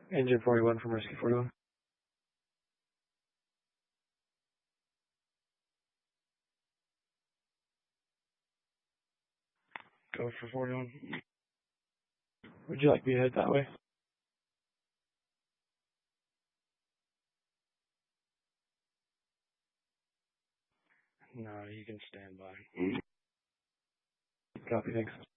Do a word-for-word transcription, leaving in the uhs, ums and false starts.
Engine forty-one from Rescue forty-one. Go for forty-one. Would you like me to head that way? No, you can stand by. Copy, thanks.